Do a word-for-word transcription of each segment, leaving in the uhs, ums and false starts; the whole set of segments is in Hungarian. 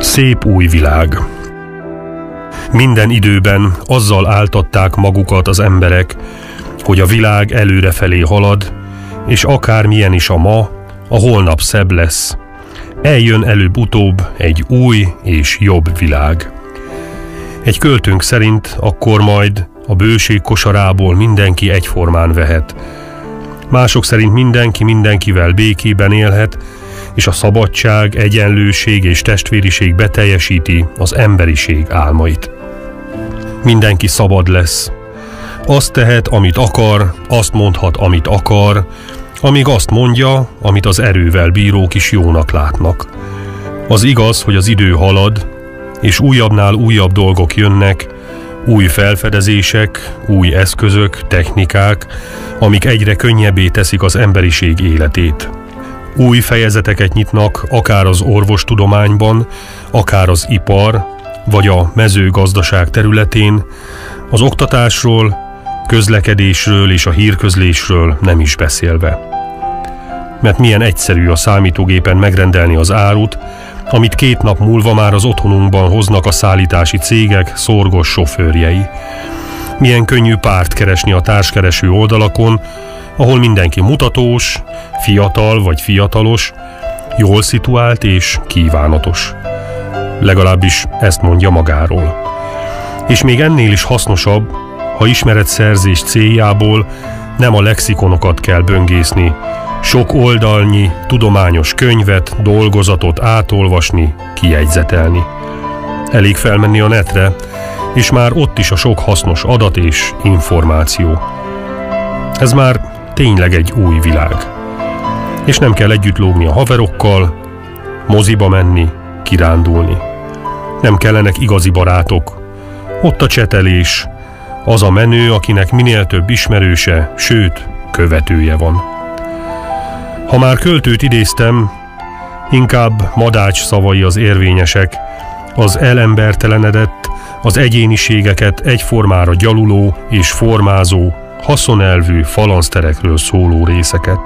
Szép új világ. Minden időben azzal áltatták magukat az emberek, hogy a világ előrefelé halad, és akármilyen is a ma, a holnap szebb lesz. Eljön előbb-utóbb egy új és jobb világ. Egy költőnk szerint akkor majd a bőség kosarából mindenki egyformán vehet. Mások szerint mindenki mindenkivel békében élhet, és a szabadság, egyenlőség és testvériség beteljesíti az emberiség álmait. Mindenki szabad lesz. Azt tehet, amit akar, azt mondhat, amit akar, amíg azt mondja, amit az erővel bírók is jónak látnak. Az igaz, hogy az idő halad, és újabbnál újabb dolgok jönnek, új felfedezések, új eszközök, technikák, amik egyre könnyebbé teszik az emberiség életét. Új fejezeteket nyitnak akár az orvostudományban, akár az ipar, vagy a mezőgazdaság területén, az oktatásról, közlekedésről és a hírközlésről nem is beszélve. Mert milyen egyszerű a számítógépen megrendelni az árut, amit két nap múlva már az otthonunkban hoznak a szállítási cégek szorgos sofőrjei. Milyen könnyű párt keresni a társkereső oldalakon, ahol mindenki mutatós, fiatal vagy fiatalos, jól szituált és kívánatos. Legalábbis ezt mondja magáról. És még ennél is hasznosabb, ha ismeretszerzés céljából nem a lexikonokat kell böngészni, sok oldalnyi tudományos könyvet, dolgozatot átolvasni, kijegyzetelni. Elég felmenni a netre, és már ott is a sok hasznos adat és információ. Ez már tényleg egy új világ. És nem kell együtt lógni a haverokkal, moziba menni, kirándulni. Nem kellenek igazi barátok. Ott a csetelés, az a menő, akinek minél több ismerőse, sőt, követője van. Ha már költőt idéztem, inkább Madács szavai az érvényesek, az elembertelenedett, az egyéniségeket egyformára gyaluló és formázó, haszonelvű falanszterekről szóló részeket.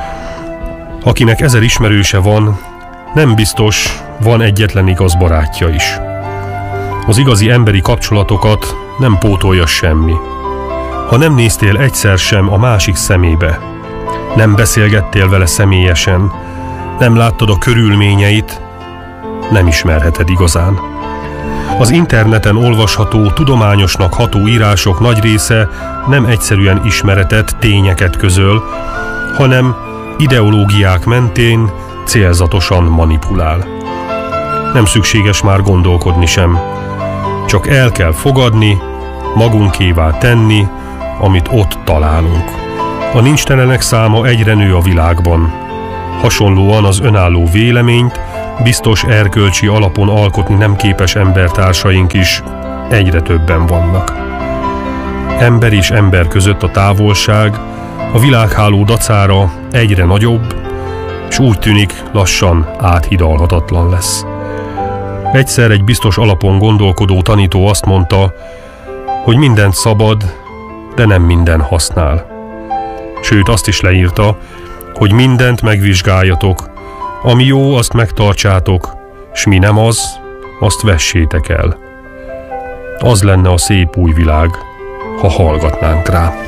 Akinek ezer ismerőse van, nem biztos, van egyetlen igaz barátja is. Az igazi emberi kapcsolatokat nem pótolja semmi. Ha nem néztél egyszer sem a másik szemébe, nem beszélgettél vele személyesen, nem láttad a körülményeit, nem ismerheted igazán. Az interneten olvasható, tudományosnak ható írások nagy része nem egyszerűen ismeretet, tényeket közöl, hanem ideológiák mentén célzatosan manipulál. Nem szükséges már gondolkodni sem, csak el kell fogadni, magunkévá tenni, amit ott találunk. A nincstelenek száma egyre nő a világban. Hasonlóan az önálló véleményt, biztos erkölcsi alapon alkotni nem képes embertársaink is egyre többen vannak. Ember és ember között a távolság a világháló dacára egyre nagyobb, és úgy tűnik lassan áthidalhatatlan lesz. Egyszer egy biztos alapon gondolkodó tanító azt mondta, hogy mindent szabad, de nem minden használ. Sőt, azt is leírta, hogy mindent megvizsgáljatok, ami jó, azt megtartsátok, s mi nem az, azt vessétek el. Az lenne a szép új világ, ha hallgatnánk rá.